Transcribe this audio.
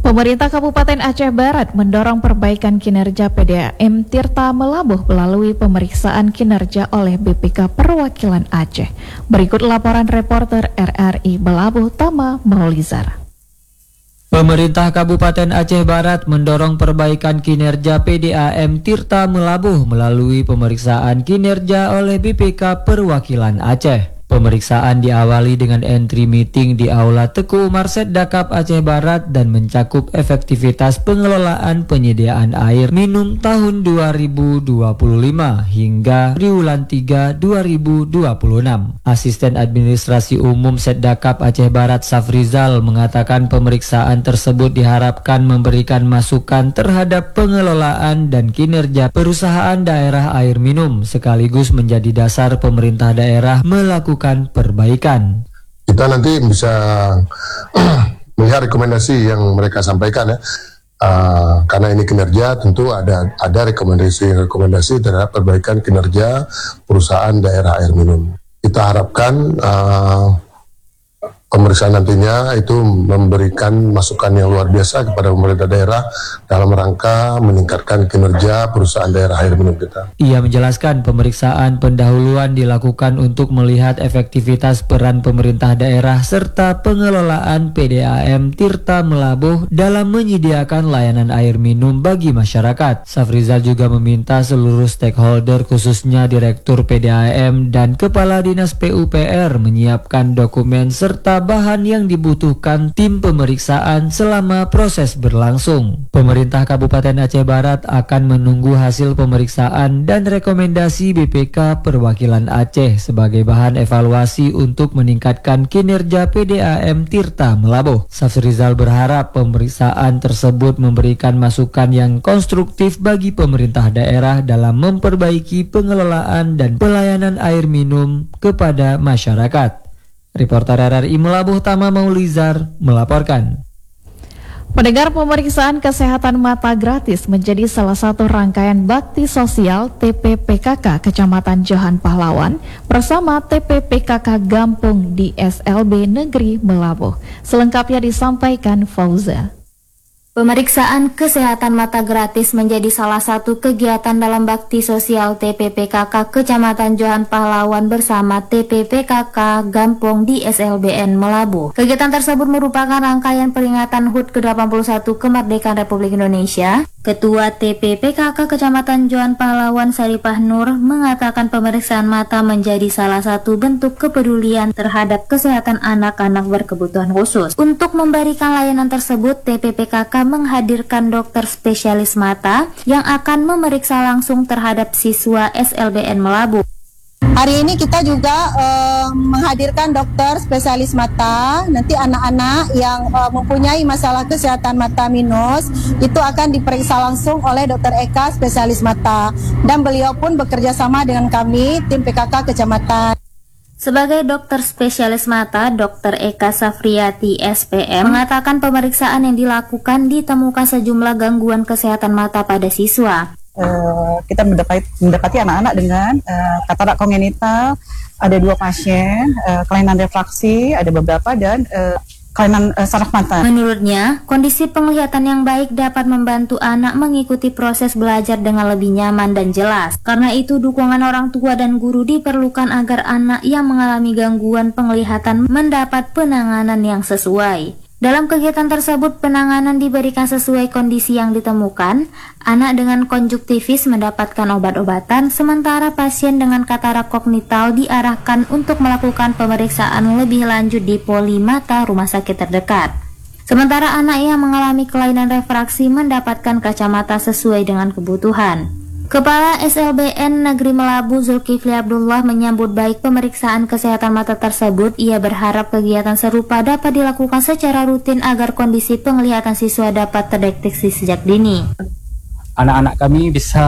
Pemerintah Kabupaten Aceh Barat mendorong perbaikan kinerja PDAM Tirta Melabuh melalui pemeriksaan kinerja oleh BPK Perwakilan Aceh. Berikut laporan reporter RRI Melabuh Tama Maulizar. Pemerintah Kabupaten Aceh Barat mendorong perbaikan kinerja PDAM Tirta Melabuh melalui pemeriksaan kinerja oleh BPK Perwakilan Aceh. Pemeriksaan diawali dengan entry meeting di Aula Teku Umar Setdakap Aceh Barat dan mencakup efektivitas pengelolaan penyediaan air minum tahun 2025 hingga triwulan 3 2026. Asisten Administrasi Umum Setdakap Aceh Barat Safrizal mengatakan pemeriksaan tersebut diharapkan memberikan masukan terhadap pengelolaan dan kinerja perusahaan daerah air minum sekaligus menjadi dasar pemerintah daerah melakukan perbaikan. Kita nanti bisa melihat rekomendasi yang mereka sampaikan ya, karena ini kinerja tentu ada rekomendasi terhadap perbaikan kinerja perusahaan daerah air minum. Kita harapkan pemeriksaan nantinya itu memberikan masukan yang luar biasa kepada pemerintah daerah dalam rangka meningkatkan kinerja perusahaan daerah air minum kita. Ia menjelaskan pemeriksaan pendahuluan dilakukan untuk melihat efektivitas peran pemerintah daerah serta pengelolaan PDAM Tirta Melabuh dalam menyediakan layanan air minum bagi masyarakat. Safrizal juga meminta seluruh stakeholder khususnya Direktur PDAM dan Kepala Dinas PUPR menyiapkan dokumen serta bahan yang dibutuhkan tim pemeriksaan selama proses berlangsung. Pemerintah Kabupaten Aceh Barat akan menunggu hasil pemeriksaan dan rekomendasi BPK Perwakilan Aceh sebagai bahan evaluasi untuk meningkatkan kinerja PDAM Tirta Melabuh. Safrizal berharap pemeriksaan tersebut memberikan masukan yang konstruktif bagi pemerintah daerah dalam memperbaiki pengelolaan dan pelayanan air minum kepada masyarakat. Reporter RRI Melabuh Tama Maulizar melaporkan. Pendengar, pemeriksaan kesehatan mata gratis menjadi salah satu rangkaian bakti sosial TPPKK Kecamatan Johan Pahlawan bersama TPPKK Gampung di SLB Negeri Melabuh. Selengkapnya disampaikan Fauza. Pemeriksaan kesehatan mata gratis menjadi salah satu kegiatan dalam bakti sosial TPPKK Kecamatan Johan Pahlawan bersama TPPKK Gampung di SLBN Melabuh. Kegiatan tersebut merupakan rangkaian peringatan HUT ke-81 kemerdekaan Republik Indonesia. Ketua TPPKK Kecamatan Johan Pahlawan Saripah Nur mengatakan pemeriksaan mata menjadi salah satu bentuk kepedulian terhadap kesehatan anak-anak berkebutuhan khusus. Untuk memberikan layanan tersebut, TPPKK menghadirkan dokter spesialis mata yang akan memeriksa langsung terhadap siswa SLBN Melabuh. Hari ini kita juga menghadirkan dokter spesialis mata. Nanti anak-anak yang mempunyai masalah kesehatan mata minus itu akan diperiksa langsung oleh Dr. Eka spesialis mata. Dan beliau pun bekerja sama dengan kami, tim PKK Kecamatan. Sebagai dokter spesialis mata, Dr. Eka Safriyati SPM mengatakan pemeriksaan yang dilakukan ditemukan sejumlah gangguan kesehatan mata pada siswa. Kita mendapati anak-anak dengan katarak kongenital, ada 2 pasien, kelainan refraksi, ada beberapa, dan kelainan saraf mata. Menurutnya, kondisi penglihatan yang baik dapat membantu anak mengikuti proses belajar dengan lebih nyaman dan jelas. Karena itu, dukungan orang tua dan guru diperlukan agar anak yang mengalami gangguan penglihatan mendapat penanganan yang sesuai. Dalam kegiatan tersebut, penanganan diberikan sesuai kondisi yang ditemukan. Anak dengan konjuktivis mendapatkan obat-obatan, sementara pasien dengan katarak kognital diarahkan untuk melakukan pemeriksaan lebih lanjut di poli mata rumah sakit terdekat. Sementara anak yang mengalami kelainan refraksi mendapatkan kacamata sesuai dengan kebutuhan. Kepala SLBN Negeri Melabuh Zulkifli Abdullah menyambut baik pemeriksaan kesehatan mata tersebut. Ia berharap kegiatan serupa dapat dilakukan secara rutin agar kondisi penglihatan siswa dapat terdeteksi sejak dini. Anak-anak kami bisa